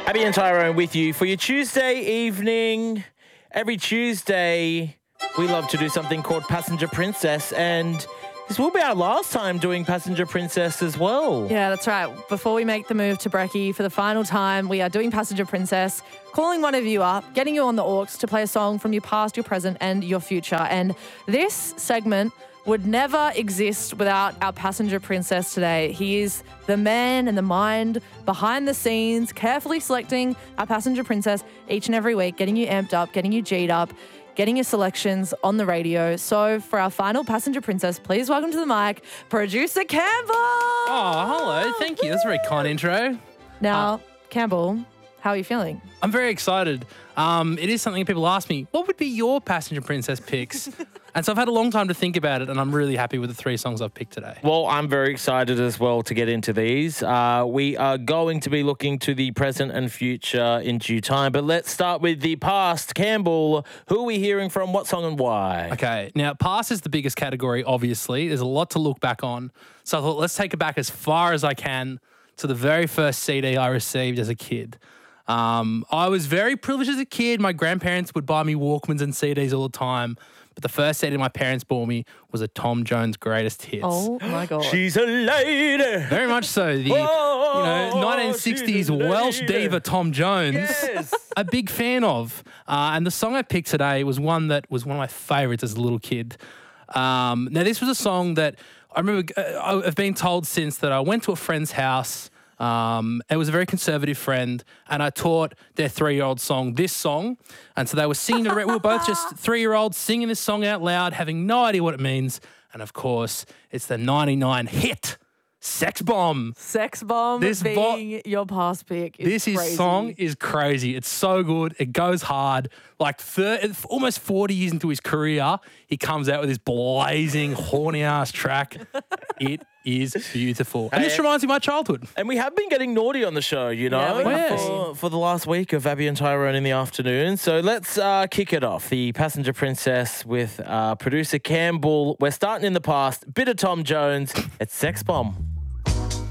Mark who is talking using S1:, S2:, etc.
S1: Abby and Tyrone with you for your Tuesday evening. Every Tuesday, we love to do something called Passenger Princess, and this will be our last time doing Passenger Princess as well.
S2: Yeah, that's right. Before we make the move to Brekkie for the final time, we are doing Passenger Princess, calling one of you up, getting you on the aux to play a song from your past, your present, and your future. And this segment would never exist without our Passenger Princess today. He is the man and the mind behind the scenes, carefully selecting our Passenger Princess each and every week, getting you amped up, getting you G'd up, getting your selections on the radio. So for our final Passenger Princess, please welcome to the mic, Producer Campbell.
S3: Oh, hello. Thank you. That's a very kind intro.
S2: Now, Campbell, how are you feeling?
S3: I'm very excited. It is something people ask me, what would be your Passenger Princess picks? And so I've had a long time to think about it, and I'm really happy with the 3 songs I've picked today.
S1: Well, I'm very excited as well to get into these. We are going to be looking to the present and future in due time, but let's start with the past. Campbell, who are we hearing from, what song and why?
S3: Okay, now past is the biggest category, obviously. There's a lot to look back on. So I thought, let's take it back as far as I can to the very first CD I received as a kid. I was very privileged as a kid. My grandparents would buy me Walkmans and CDs all the time. But the first CD my parents bought me was a Tom Jones Greatest Hits.
S2: Oh, my God.
S1: She's a lady.
S3: Very much so. The 1960s Welsh diva Tom Jones.
S1: Yes.
S3: A big fan of. And the song I picked today was one that was one of my favourites as a little kid. Now, this was a song that I remember I've been told since that I went to a friend's house. It was a very conservative friend, and I taught their 3-year-old this song. And so they were singing, we were both just 3-year-olds singing this song out loud, having no idea what it means. And of course, it's the 99 hit, Sex Bomb.
S2: Sex Bomb being your past pick is crazy.
S3: Song is crazy. It's so good. It goes hard. Like almost 40 years into his career, he comes out with this blazing, horny-ass track. It is beautiful. And this reminds me of my childhood.
S1: And we have been getting naughty on the show, you know, for the last week of Abby and Tyrone in the afternoon. So let's kick it off. The Passenger Princess with producer Campbell. We're starting in the past. Bit of Tom Jones. It's Sex Bomb.